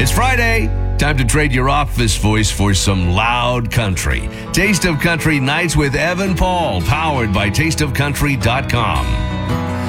It's Friday. Time to trade your office voice for some loud country. Taste of Country Nights with Evan Paul, powered by tasteofcountry.com.